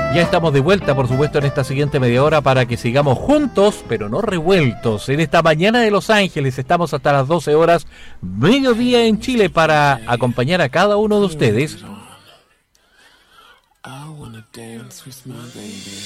Ya estamos de vuelta, por supuesto, en esta siguiente media hora para que sigamos juntos, pero no revueltos. En esta mañana de Los Ángeles estamos hasta las 12 horas, mediodía en Chile, para acompañar a cada uno de ustedes.